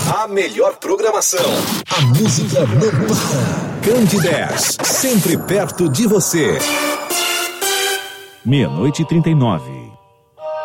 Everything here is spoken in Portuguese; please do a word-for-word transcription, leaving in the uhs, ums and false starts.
A melhor programação. A música não para. Candidez, sempre perto de você. Meia-noite e trinta e nove.